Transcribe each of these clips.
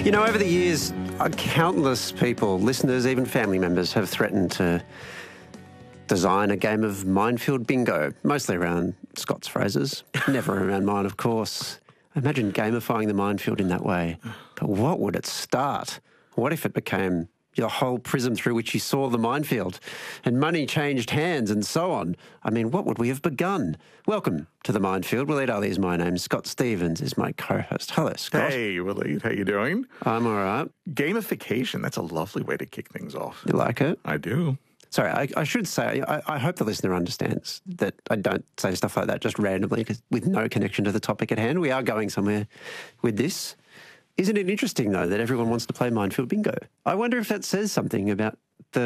You know, over the years, countless people, listeners, even family members, have threatened to design a game of minefield bingo, mostly around Scott's phrases, never around mine, of course. Imagine gamifying the minefield in that way. But what would it start? What if it became your whole prism through which you saw the minefield and money changed hands and so on? I mean, what would we have begun? Welcome to the Minefield. Waleed Ali is my name. Scott Stevens is my co-host. Hello, Scott. Hey, Waleed. How you doing? I'm all right. Gamification, that's a lovely way to kick things off. You like it? I do. Sorry, I should say, I hope the listener understands that I don't say stuff like that just randomly with no connection to the topic at hand. We are going somewhere with this. Isn't it interesting, though, that everyone wants to play Minefield Bingo? I wonder if that says something about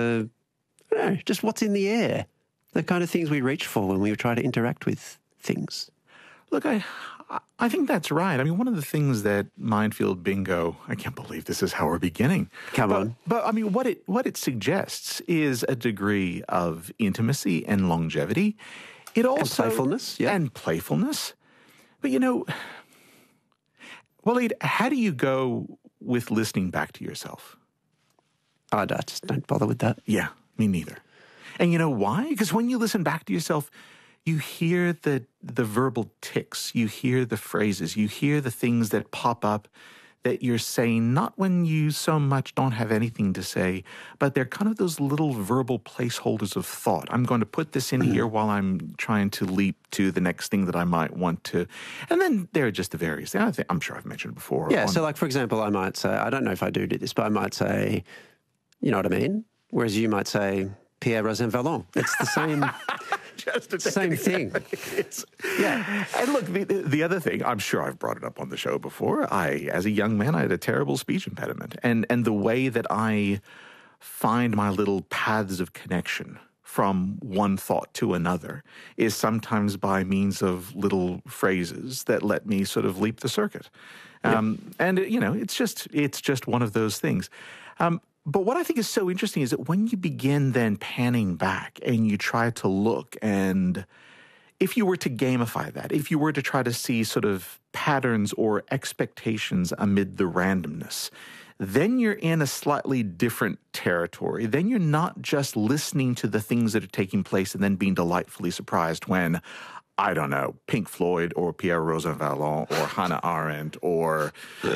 just what's in the air, the kind of things we reach for when we try to interact with things. Look, I think that's right. I mean, one of the things that Minefield Bingo, I can't believe this is how we're beginning. Come on. But I mean, what it suggests is a degree of intimacy and longevity. It also... And playfulness, yeah. And playfulness. But, you know, Waleed, how do you go with listening back to yourself? I just don't bother with that. Yeah, me neither. And you know why? Because when you listen back to yourself, you hear the verbal tics, you hear the phrases, you hear the things that pop up that you're saying, not when you so much don't have anything to say, but they're kind of those little verbal placeholders of thought. I'm going to put this in here while I'm trying to leap to the next thing that I might want to. And then there are just the various things. I'm sure I've mentioned before. Yeah, so like, for example, I might say, I don't know if I do this, but I might say, you know what I mean? Whereas you might say, Pierre Rosanne Vallon. It's the same... Same thing. Yeah. And look, the other thing, I'm sure I've brought it up on the show before. As a young man, I had a terrible speech impediment. And the way that I find my little paths of connection from one thought to another is sometimes by means of little phrases that let me sort of leap the circuit. And, you know, it's just one of those things. But what I think is so interesting is that when you begin then panning back and you try to look, and if you were to gamify that, if you were to try to see sort of patterns or expectations amid the randomness, then you're in a slightly different territory. Then you're not just listening to the things that are taking place and then being delightfully surprised when, I don't know, Pink Floyd or Pierre Rosanne Vallon or Hannah Arendt or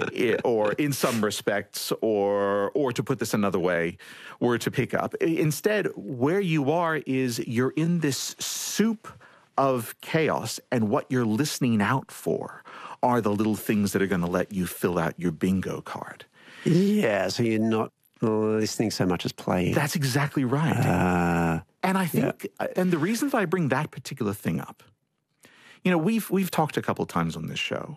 in some respects, or to put this another way, were to pick up. Instead, where you are is you're in this soup of chaos, and what you're listening out for are the little things that are going to let you fill out your bingo card. Yeah, so you're not listening so much as playing. That's exactly right. And I think, and the reason that I bring that particular thing up, you know, we've talked a couple times on this show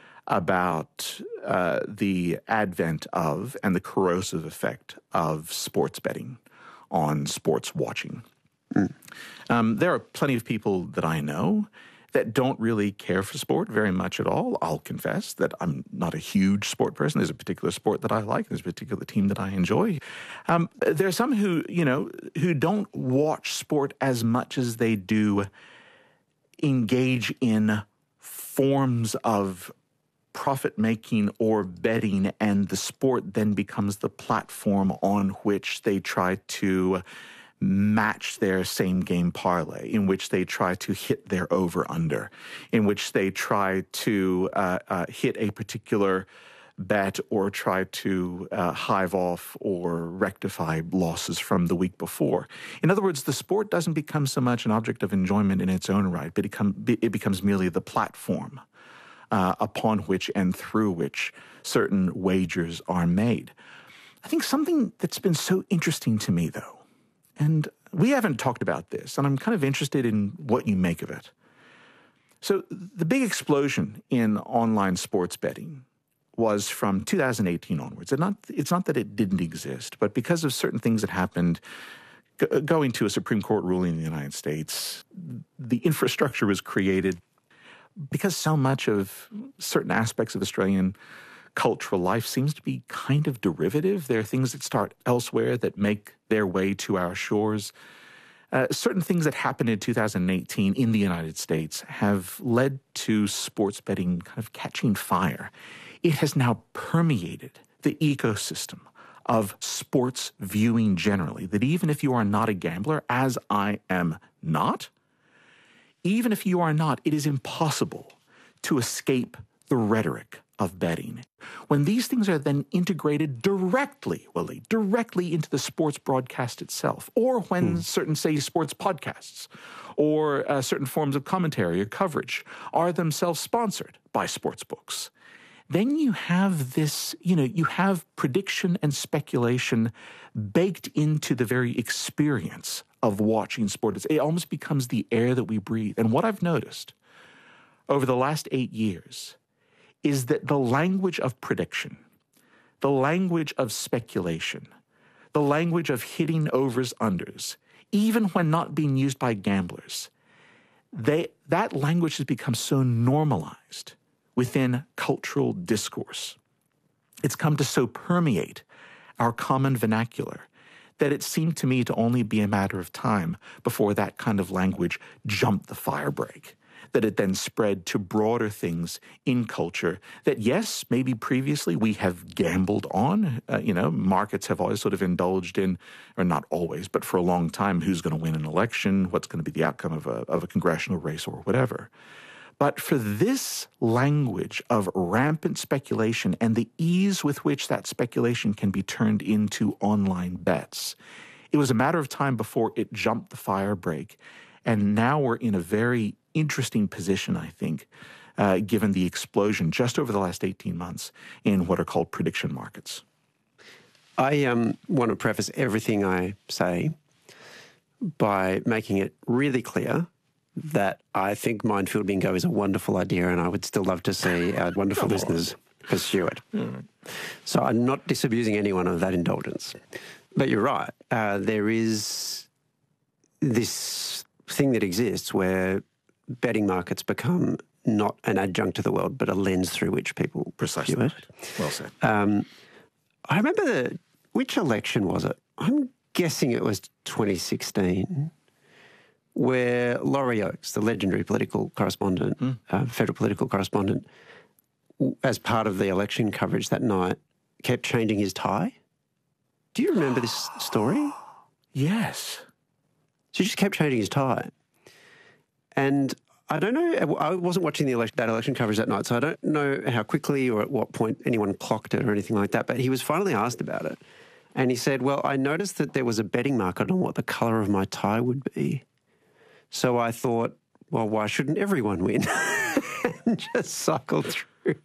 about the advent of and the corrosive effect of sports betting on sports watching. There are plenty of people that I know that don't really care for sport very much at all. I'll confess that I'm not a huge sport person. There's a particular sport that I like. There's a particular team that I enjoy. There are some who don't watch sport as much as they do engage in forms of profit-making or betting, and the sport then becomes the platform on which they try to match their same-game parlay, in which they try to hit their over-under, in which they try to hit a particular bet or try to hive off or rectify losses from the week before. In other words, the sport doesn't become so much an object of enjoyment in its own right, but it becomes merely the platform upon which and through which certain wagers are made. I think something that's been so interesting to me, though, and we haven't talked about this, and I'm kind of interested in what you make of it. So the big explosion in online sports betting was from 2018 onwards. It's not that it didn't exist, but because of certain things that happened going to a Supreme Court ruling in the United States, the infrastructure was created because so much of certain aspects of Australian cultural life seems to be kind of derivative. There are things that start elsewhere that make their way to our shores. Certain things that happened in 2018 in the United States have led to sports betting kind of catching fire. It has now permeated the ecosystem of sports viewing generally, that even if you are not a gambler, as I am not, even if you are not, it is impossible to escape the rhetoric of betting. When these things are then integrated directly into the sports broadcast itself, or when certain, say, sports podcasts or certain forms of commentary or coverage are themselves sponsored by sportsbooks, then you have this, you have prediction and speculation baked into the very experience of watching sport. It almost becomes the air that we breathe. And what I've noticed over the last 8 years is that the language of prediction, the language of speculation, the language of hitting overs, unders, even when not being used by gamblers, that language has become so normalized within cultural discourse. It's come to so permeate our common vernacular that it seemed to me to only be a matter of time before that kind of language jumped the firebreak, that it then spread to broader things in culture that, yes, maybe previously we have gambled on. Markets have always sort of indulged in, or not always, but for a long time, who's going to win an election, what's going to be the outcome of a congressional race or whatever. But for this language of rampant speculation and the ease with which that speculation can be turned into online bets, it was a matter of time before it jumped the firebreak. And now we're in a very interesting position, I think, given the explosion just over the last 18 months in what are called prediction markets. I want to preface everything I say by making it really clear that I think Minefield Bingo is a wonderful idea, and I would still love to see our wonderful listeners pursue it. So I'm not disabusing anyone of that indulgence. But you're right. There is this thing that exists where betting markets become not an adjunct to the world, but a lens through which people Precisely view it. Right. Well said. I remember which election was it? I'm guessing it was 2016, where Laurie Oakes, the legendary political correspondent, federal political correspondent, as part of the election coverage that night, kept changing his tie. Do you remember this story? Yes. So he just kept changing his tie. And I don't know, I wasn't watching that election coverage that night, so I don't know how quickly or at what point anyone clocked it or anything like that, but he was finally asked about it. And he said, well, I noticed that there was a betting market on what the colour of my tie would be. So I thought, well, why shouldn't everyone win? And just cycled through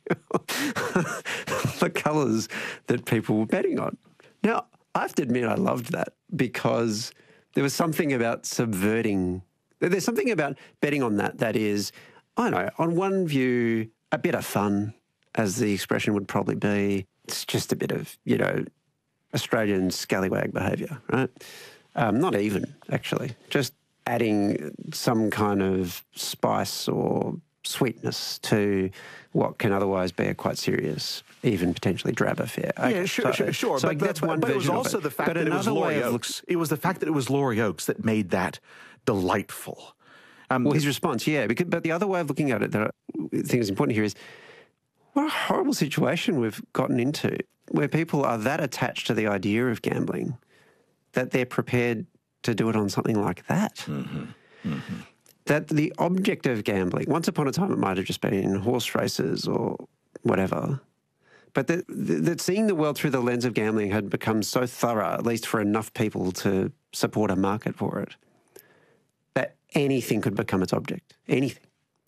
the colours that people were betting on. Now, I have to admit I loved that because there was something about subverting. There's something about betting on that is, I don't know, on one view, a bit of fun, as the expression would probably be. It's just a bit of, Australian scallywag behaviour, right? Not even, actually. Just adding some kind of spice or sweetness to what can otherwise be a quite serious, even potentially drab affair. Yeah, sure. So that's one version. But it was also the fact that it was Laurie Oakes. It was the fact that it was Laurie Oakes that made that delightful. Well, his response, but the other way of looking at it that I think is important here is what a horrible situation we've gotten into where people are that attached to the idea of gambling that they're prepared to do it on something like that. Mm-hmm. Mm-hmm. That the object of gambling, once upon a time it might have just been horse races or whatever, but that seeing the world through the lens of gambling had become so thorough, at least for enough people to support a market for it, that anything could become its object, anything.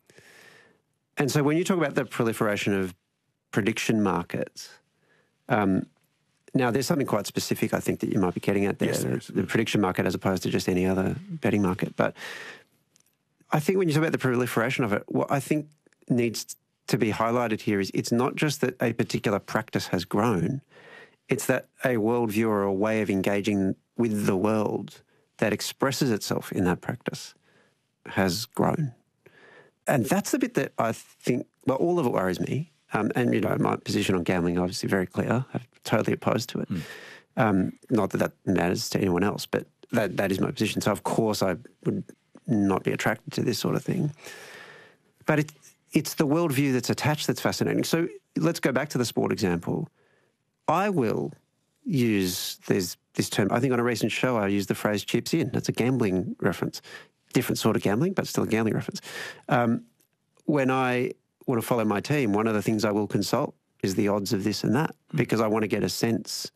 And so when you talk about the proliferation of prediction markets, now there's something quite specific I think that you might be getting at there, yes, the prediction market as opposed to just any other betting market. But I think when you talk about the proliferation of it, what I think needs to be highlighted here is it's not just that a particular practice has grown, it's that a worldview or a way of engaging with the world that expresses itself in that practice has grown. And that's the bit that I think, well, all of it worries me. And, my position on gambling is obviously very clear. I'm totally opposed to it. Not that that matters to anyone else, but that is my position. So, of course, I would not be attracted to this sort of thing. But it's the worldview that's attached that's fascinating. So let's go back to the sport example. I will use this term. I think on a recent show I used the phrase chips in. That's a gambling reference. Different sort of gambling, but still a gambling reference. When I want to follow my team, one of the things I will consult is the odds of this and that, because I want to get a sense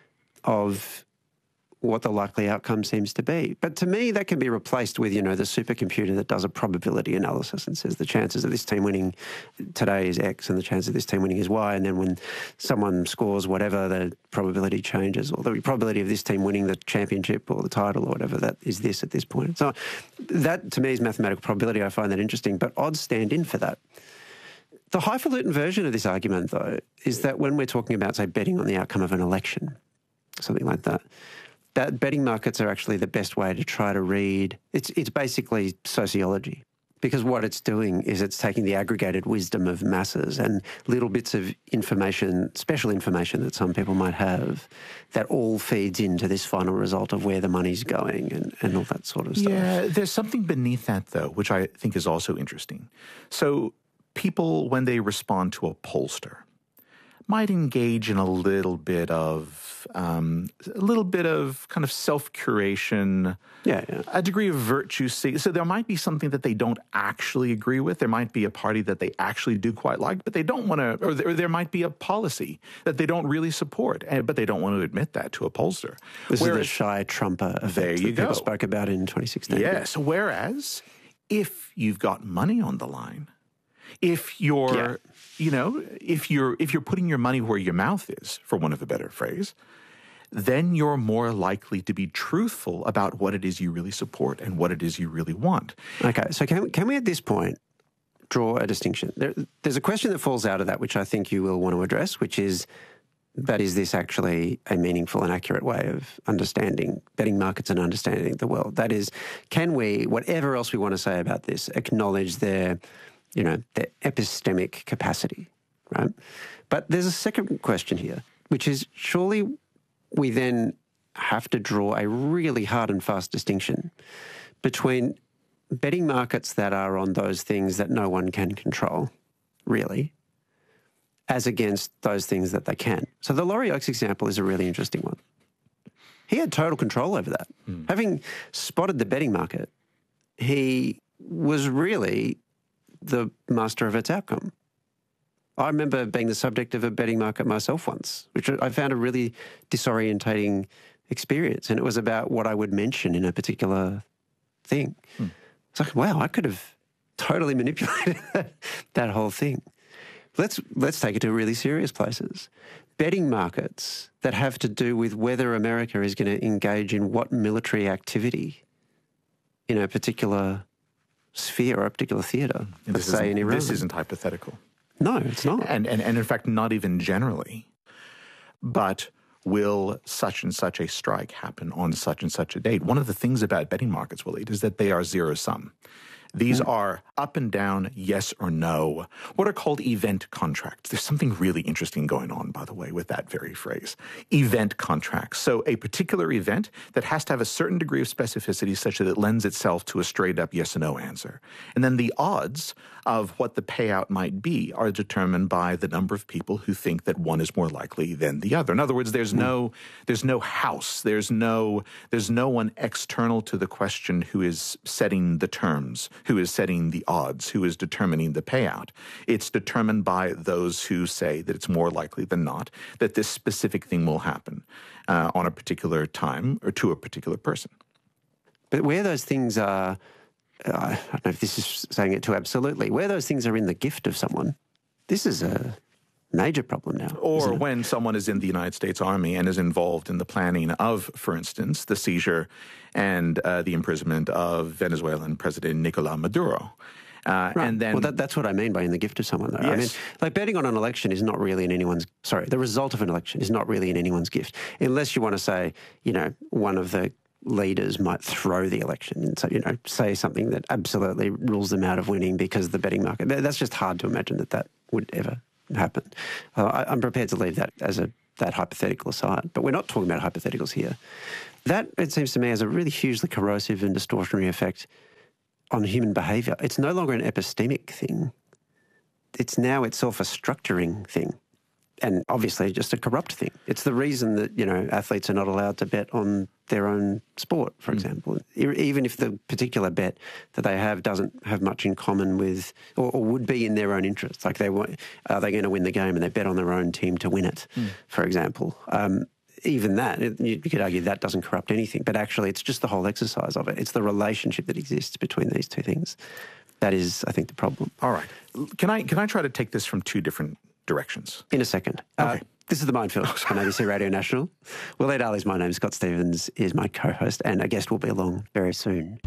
of what the likely outcome seems to be. But to me, that can be replaced with, the supercomputer that does a probability analysis and says the chances of this team winning today is X and the chance of this team winning is Y. And then when someone scores whatever, the probability changes, or the probability of this team winning the championship or the title or whatever, that is this at this point. So that, to me, is mathematical probability. I find that interesting, but odds stand in for that. The highfalutin version of this argument, though, is that when we're talking about, say, betting on the outcome of an election, something like that betting markets are actually the best way to try to read. It's basically sociology, because what it's doing is it's taking the aggregated wisdom of masses and little bits of information, special information that some people might have, that all feeds into this final result of where the money's going and all that sort of stuff. Yeah, there's something beneath that, though, which I think is also interesting. So people, when they respond to a pollster, might engage in a little bit of kind of self-curation, a degree of virtue seeking. So there might be something that they don't actually agree with. There might be a party that they actually do quite like, but they don't want to, or there might be a policy that they don't really support, but they don't want to admit that to a pollster. This is the shy Trumper effect there you that go. People spoke about in 2016. Yes, whereas if you've got money on the line, if you're, if you're putting your money where your mouth is, for want of a better phrase, then you're more likely to be truthful about what it is you really support and what it is you really want. Okay, so can we at this point draw a distinction? There's a question that falls out of that, which I think you will want to address, which is, that is this actually a meaningful and accurate way of understanding betting markets and understanding the world? That is, can we, whatever else we want to say about this, acknowledge their epistemic capacity, right? But there's a second question here, which is, surely we then have to draw a really hard and fast distinction between betting markets that are on those things that no one can control, really, as against those things that they can. So the Laurie Oakes example is a really interesting one. He had total control over that. Having spotted the betting market, he was really the master of its outcome. I remember being the subject of a betting market myself once, which I found a really disorientating experience. And it was about what I would mention in a particular thing. It's like, wow, I could have totally manipulated that whole thing. Let's take it to really serious places. Betting markets that have to do with whether America is going to engage in what military activity in a particular sphere or a particular theatre, let's say in Iran. This isn't hypothetical. No, it's not. And in fact, not even generally. But will such and such a strike happen on such and such a date? One of the things about betting markets, Waleed, is that they are zero-sum. These are up and down, yes or no, what are called event contracts. There's something really interesting going on, by the way, with that very phrase. Event contracts. So a particular event that has to have a certain degree of specificity such that it lends itself to a straight-up yes or no answer. And then the odds of what the payout might be are determined by the number of people who think that one is more likely than the other. In other words, there's no house. There's no one external to the question who is setting the terms, who is setting the odds, who is determining the payout. It's determined by those who say that it's more likely than not that this specific thing will happen on a particular time or to a particular person. But where those things are, I don't know if this is saying it too absolutely, where those things are in the gift of someone, this is a major problem now. Or when someone is in the United States Army and is involved in the planning of, for instance, the seizure and the imprisonment of Venezuelan President Nicolas Maduro. Right. And then, well, that's what I mean by in the gift of someone, though. Yes. I mean, like betting on an election is not really in anyone's, the result of an election is not really in anyone's gift, unless you want to say, one of the leaders might throw the election and so, say something that absolutely rules them out of winning because of the betting market. That's just hard to imagine that would ever happen. I'm prepared to leave that as that hypothetical aside, but we're not talking about hypotheticals here. That, it seems to me, has a really hugely corrosive and distortionary effect on human behaviour. It's no longer an epistemic thing. It's now itself a structuring thing. and obviously just a corrupt thing. It's the reason that, athletes are not allowed to bet on their own sport, for example, even if the particular bet that they have doesn't have much in common with or would be in their own interest. Like are they going to win the game and they bet on their own team to win it, for example. Even that, you could argue that doesn't corrupt anything, but actually it's just the whole exercise of it. It's the relationship that exists between these two things. That is, I think, the problem. All right. Can I try to take this from two different directions? In a second. Okay. This is The Minefield on ABC Radio National. Will Daly is my name. Scott Stephens is my co-host, and a guest will be along very soon.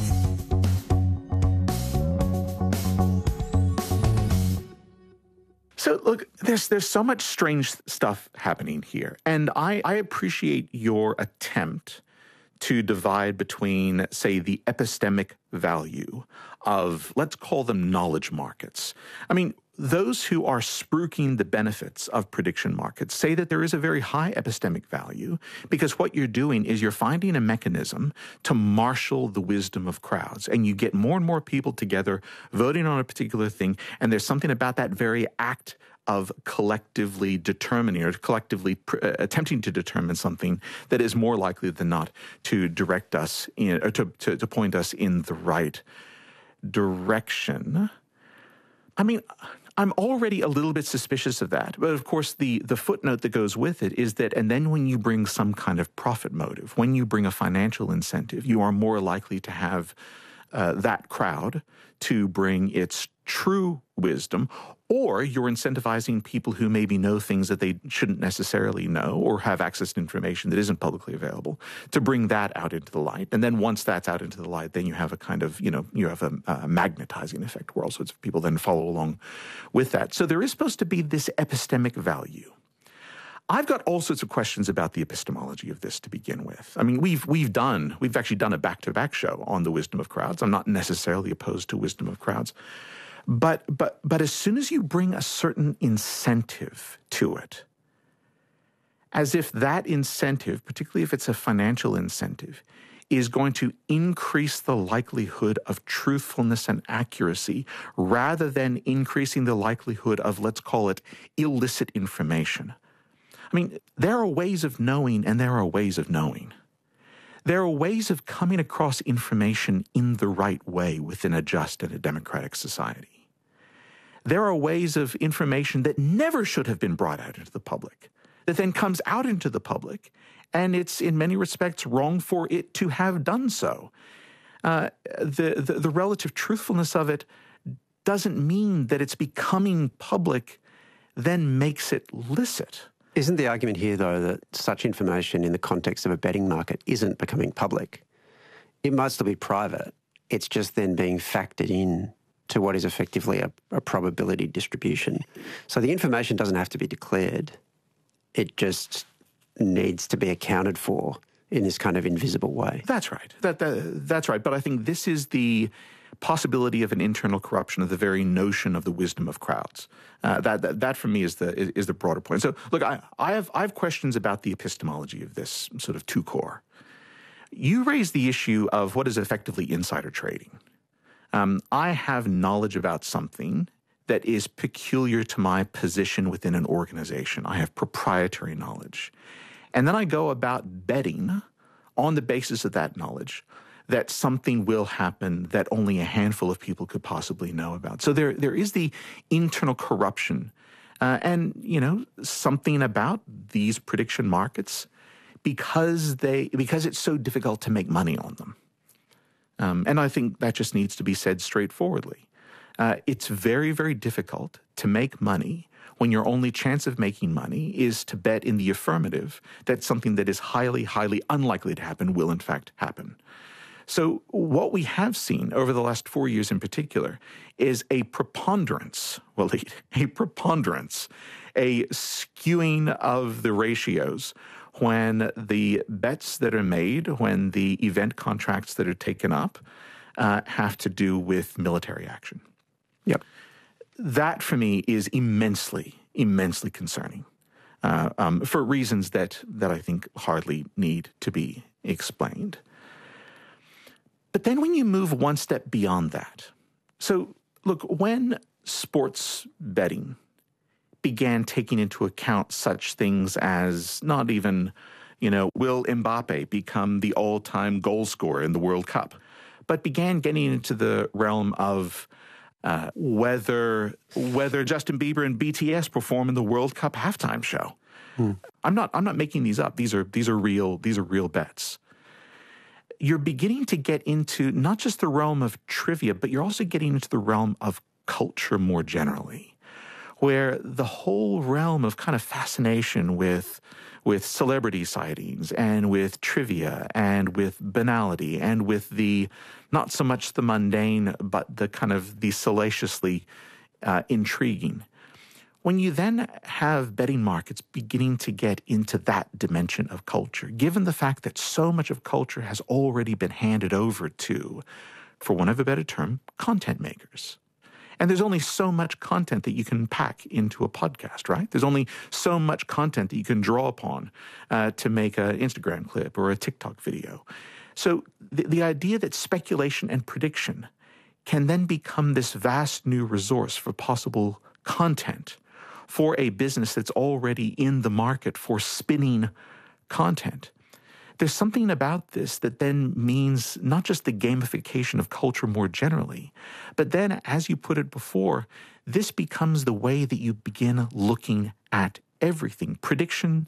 So, look, there's so much strange stuff happening here, and I appreciate your attempt to divide between, say, the epistemic value of, let's call them knowledge markets. I mean, those who are spruiking the benefits of prediction markets say that there is a very high epistemic value because what you're doing is you're finding a mechanism to marshal the wisdom of crowds, and you get more and more people together voting on a particular thing, and there's something about that very act of collectively determining or collectively attempting to determine something that is more likely than not to direct us in, or to point us in the right direction. I mean, I'm already a little bit suspicious of that. But of course, the footnote that goes with it is that, and then when you bring some kind of profit motive, when you bring a financial incentive, you are more likely to have that crowd to bring its true wisdom, or you're incentivizing people who maybe know things that they shouldn't necessarily know or have access to information that isn't publicly available to bring that out into the light. And then once that's out into the light, then you have a kind of, you have a magnetizing effect where all sorts of people then follow along with that. So there is supposed to be this epistemic value. I've got all sorts of questions about the epistemology of this to begin with. I mean, we've actually done a back-to-back show on the wisdom of crowds. I'm not necessarily opposed to wisdom of crowds. But as soon as you bring a certain incentive to it, as if that incentive, particularly if it's a financial incentive, is going to increase the likelihood of truthfulness and accuracy rather than increasing the likelihood of, let's call it, illicit information. I mean, there are ways of knowing and there are ways of knowing. There are ways of coming across information in the right way within a just and a democratic society. There are ways of information that never should have been brought out into the public, that then comes out into the public, and it's in many respects wrong for it to have done so. The relative truthfulness of it doesn't mean that it's becoming public then makes it licit. Isn't the argument here, though, that such information in the context of a betting market isn't becoming public? It might still be private. It's just then being factored in to what is effectively a probability distribution. So the information doesn't have to be declared. It just needs to be accounted for in this kind of invisible way. That's right. That's right. But I think this is the possibility of an internal corruption of the very notion of the wisdom of crowds. That for me is the broader point. So look, I have questions about the epistemology of this sort of two core. You raise the issue of what is effectively insider trading. I have knowledge about something that is peculiar to my position within an organization. I have proprietary knowledge. And then I go about betting on the basis of that knowledge that something will happen that only a handful of people could possibly know about. So there is the internal corruption and, something about these prediction markets because it's so difficult to make money on them. And I think that just needs to be said straightforwardly. It's very, very difficult to make money when your only chance of making money is to bet in the affirmative that something that is highly, highly unlikely to happen will in fact happen. So what we have seen over the last 4 years in particular is a preponderance, a skewing of the ratios when the bets that are made, when the event contracts that are taken up have to do with military action. Yep. That, for me, is immensely, immensely concerning for reasons that I think hardly need to be explained. But then when you move one step beyond that, so look, when sports betting began taking into account such things as not even, will Mbappe become the all-time goal scorer in the World Cup, but began getting into the realm of whether Justin Bieber and BTS perform in the World Cup halftime show. I'm not making these up. These are real bets. You're beginning to get into not just the realm of trivia, but you're also getting into the realm of culture more generally, where the whole realm of kind of fascination with celebrity sightings and with trivia and with banality and with the not so much the mundane, but the kind of the salaciously intriguing. When you then have betting markets beginning to get into that dimension of culture, given the fact that so much of culture has already been handed over to, for want of a better term, content makers. And there's only so much content that you can pack into a podcast, right? There's only so much content that you can draw upon to make an Instagram clip or a TikTok video. So the idea that speculation and prediction can then become this vast new resource for possible content for a business that's already in the market for spinning content. There's something about this that then means not just the gamification of culture more generally, but then, as you put it before, this becomes the way that you begin looking at everything. Prediction,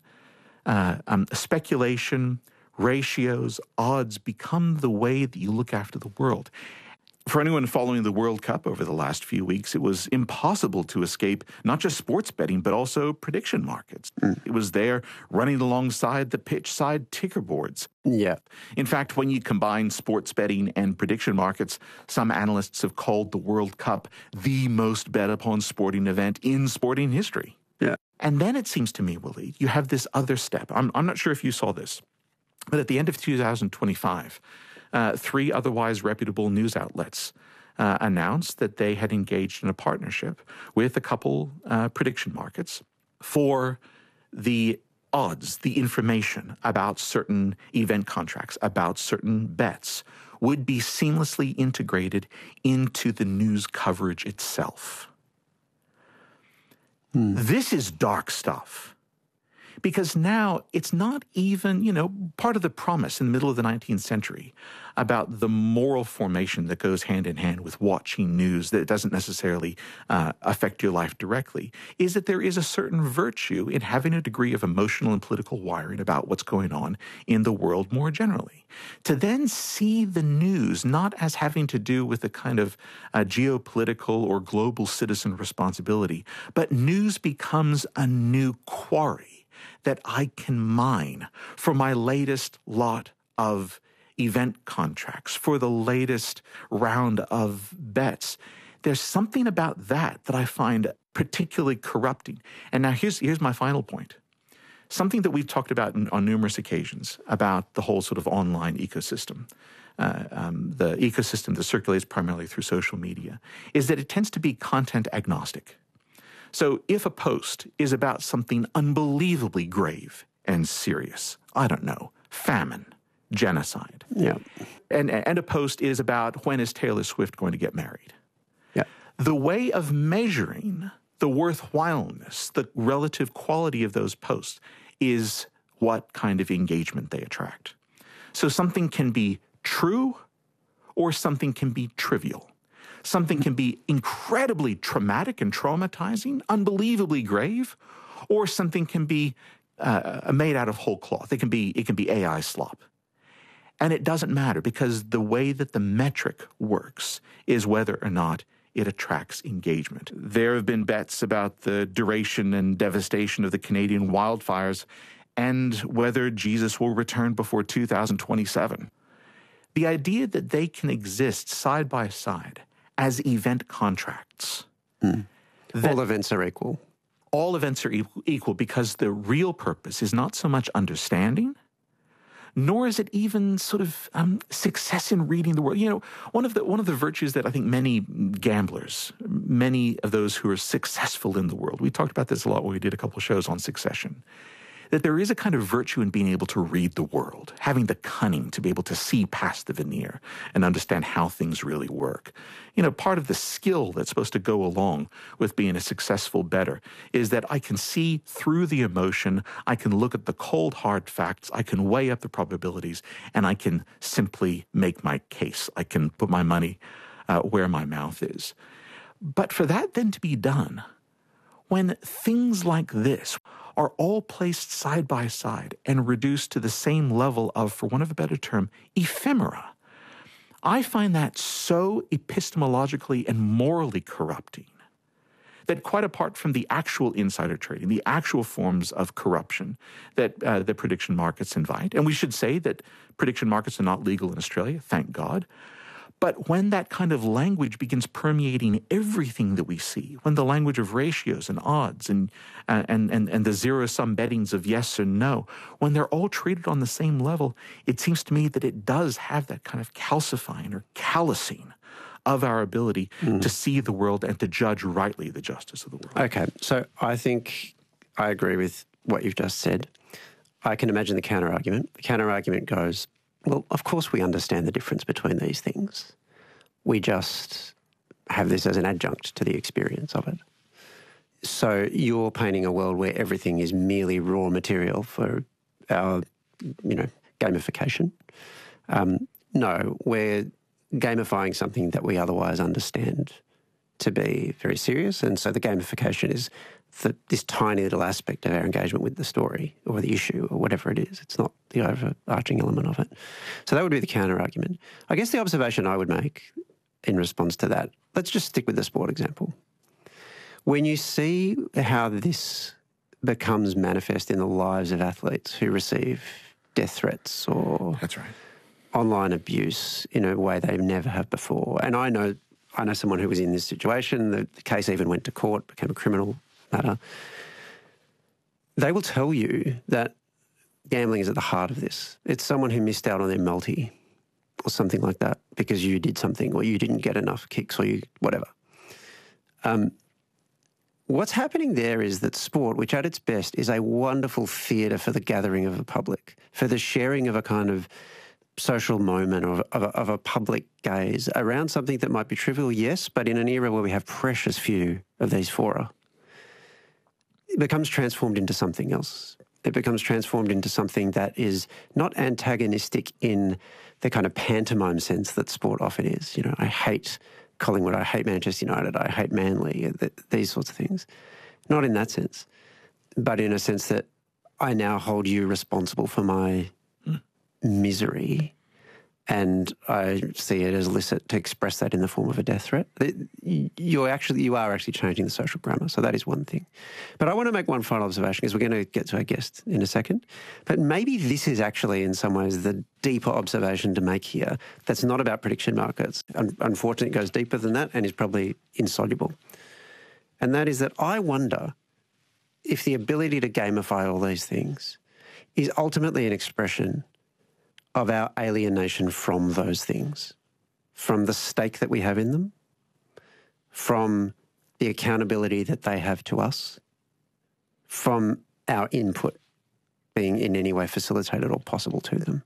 speculation, ratios, odds become the way that you look after the world. For anyone following the World Cup over the last few weeks, it was impossible to escape not just sports betting, but also prediction markets. It was there running alongside the pitch side ticker boards. Yeah. In fact, when you combine sports betting and prediction markets, some analysts have called the World Cup the most bet upon sporting event in sporting history. Yeah. And then it seems to me, Waleed, you have this other step. I'm not sure if you saw this, but at the end of 2025, 3 otherwise reputable news outlets announced that they had engaged in a partnership with a couple prediction markets for the odds, the information about certain event contracts, about certain bets, would be seamlessly integrated into the news coverage itself. This is dark stuff. Because now it's not even, part of the promise in the middle of the 19th century about the moral formation that goes hand in hand with watching news that doesn't necessarily affect your life directly, is that there is a certain virtue in having a degree of emotional and political wiring about what's going on in the world more generally. To then see the news not as having to do with a kind of geopolitical or global citizen responsibility, but news becomes a new quarry that I can mine for my latest lot of event contracts, for the latest round of bets. There's something about that I find particularly corrupting. And now here's my final point. Something that we've talked about on numerous occasions about the whole sort of online ecosystem, the ecosystem that circulates primarily through social media, is that it tends to be content agnostic. So if a post is about something unbelievably grave and serious, I don't know, famine, genocide, and a post is about when is Taylor Swift going to get married, the way of measuring the worthwhileness, the relative quality of those posts is what kind of engagement they attract. So something can be true or something can be trivial. Something can be incredibly traumatic and traumatizing, unbelievably grave, or something can be made out of whole cloth. It can be AI slop. And it doesn't matter because the way that the metric works is whether or not it attracts engagement. There have been bets about the duration and devastation of the Canadian wildfires and whether Jesus will return before 2027. The idea that they can exist side by side as event contracts. All events are equal. All events are equal because the real purpose is not so much understanding, nor is it even sort of success in reading the world. One of the virtues that I think many gamblers, many of those who are successful in the world, we talked about this a lot when we did a couple of shows on Succession, that there is a kind of virtue in being able to read the world, having the cunning to be able to see past the veneer and understand how things really work. You know, part of the skill that's supposed to go along with being a successful bettor is that I can see through the emotion, I can look at the cold, hard facts, I can weigh up the probabilities, and I can simply make my case. I can put my money where my mouth is. But for that then to be done, when things like this are all placed side by side and reduced to the same level of, for want of a better term, ephemera, I find that so epistemologically and morally corrupting that quite apart from the actual insider trading, the actual forms of corruption that the prediction markets invite, and we should say that prediction markets are not legal in Australia, thank God, but when that kind of language begins permeating everything that we see, when the language of ratios and odds and the zero-sum bettings of yes and no, when they're all treated on the same level, it seems to me that it does have that kind of calcifying or callousing of our ability to see the world and to judge rightly the justice of the world. Okay, so I think I agree with what you've just said. I can imagine the counter-argument. The counter-argument goes, well, of course we understand the difference between these things. We just have this as an adjunct to the experience of it. So you're painting a world where everything is merely raw material for our, gamification. No, we're gamifying something that we otherwise understand to be very serious. And so the gamification is this tiny little aspect of our engagement with the story or the issue or whatever it is. It's not the overarching element of it. So that would be the counter-argument. I guess the observation I would make in response to that, let's just stick with the sport example. When you see how this becomes manifest in the lives of athletes who receive death threats or That's right. online abuse in a way they never have before, and I know someone who was in this situation, the case even went to court, became a criminal matter. They will tell you that gambling is at the heart of this. It's someone who missed out on their multi or something like that because you did something or you didn't get enough kicks or you whatever. What's happening there is that sport, which at its best is a wonderful theatre for the gathering of a public, for the sharing of a kind of social moment of a public gaze around something that might be trivial, yes, but in an era where we have precious few of these fora, it becomes transformed into something else. It becomes transformed into something that is not antagonistic in the kind of pantomime sense that sport often is. You know, I hate Collingwood, I hate Manchester United, I hate Manly, these sorts of things. Not in that sense, but in a sense that I now hold you responsible for my misery, and I see it as licit to express that in the form of a death threat. You are actually changing the social grammar, so that is one thing. But I want to make one final observation because we're going to get to our guest in a second. But maybe this is actually in some ways the deeper observation to make here that's not about prediction markets. Unfortunately, it goes deeper than that and is probably insoluble. And that is that I wonder if the ability to gamify all these things is ultimately an expression of our alienation from those things, from the stake that we have in them, from the accountability that they have to us, from our input being in any way facilitated or possible to them.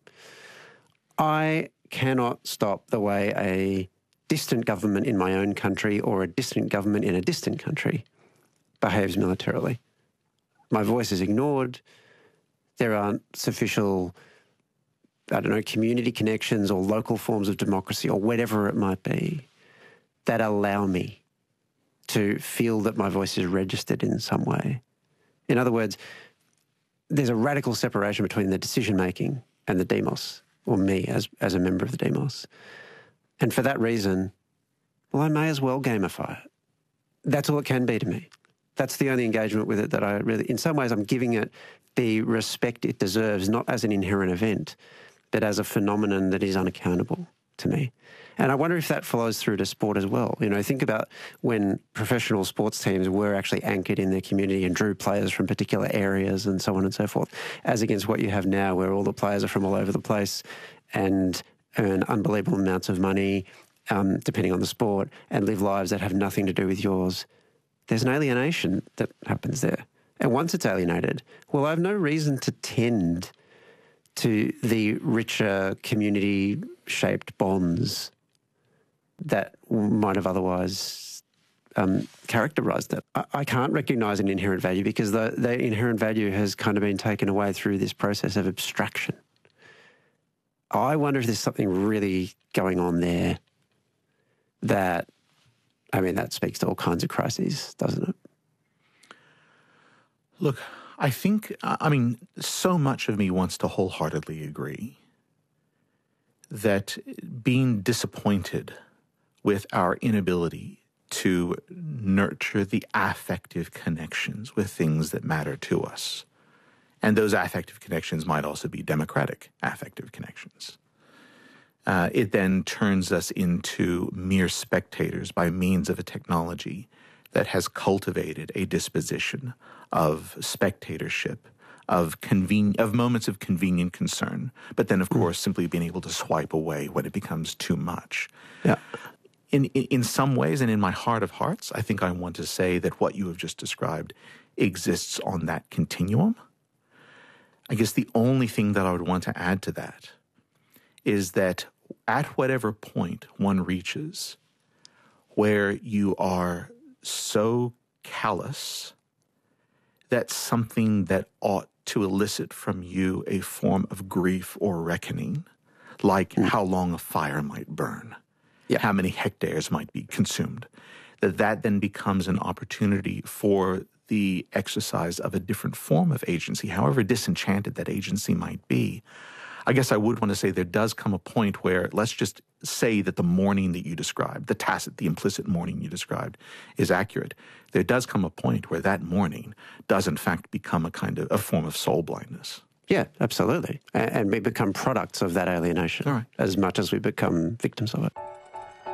I cannot stop the way a distant government in my own country or a distant government in a distant country behaves militarily. My voice is ignored. There aren't sufficient community connections or local forms of democracy or whatever it might be that allow me to feel that my voice is registered in some way. In other words, there's a radical separation between the decision-making and the demos, or me as a member of the demos. And for that reason, well, I may as well gamify it. That's all it can be to me. That's the only engagement with it that I really, in some ways, I'm giving it the respect it deserves, not as an inherent event, but as a phenomenon that is unaccountable to me. And I wonder if that follows through to sport as well. You know, think about when professional sports teams were actually anchored in their community and drew players from particular areas and so on and so forth, as against what you have now where all the players are from all over the place and earn unbelievable amounts of money, depending on the sport, and live lives that have nothing to do with yours. There's an alienation that happens there. And once it's alienated, well, I have no reason to tend to the richer community-shaped bonds that might have otherwise characterised it. I can't recognise an inherent value because the inherent value has kind of been taken away through this process of abstraction. I wonder if there's something really going on there that speaks to all kinds of crises, doesn't it? Look, I think, so much of me wants to wholeheartedly agree that being disappointed with our inability to nurture the affective connections with things that matter to us, and those affective connections might also be democratic affective connections. It then turns us into mere spectators by means of a technology that has cultivated a disposition of spectatorship, of moments of convenient concern, but then, of course, simply being able to swipe away when it becomes too much. Yeah. In some ways, and in my heart of hearts, I think I want to say that what you have just described exists on that continuum. I guess the only thing that I would want to add to that is that at whatever point one reaches where you are so callous that something that ought to elicit from you a form of grief or reckoning, like how long a fire might burn, how many hectares might be consumed, that then becomes an opportunity for the exercise of a different form of agency, however disenchanted that agency might be. I guess I would want to say there does come a point where, let's just say that the mourning that you described, the implicit mourning you described, is accurate. There does come a point where that mourning does in fact become a form of soul blindness. Yeah, absolutely. And we become products of that alienation as much as we become victims of it.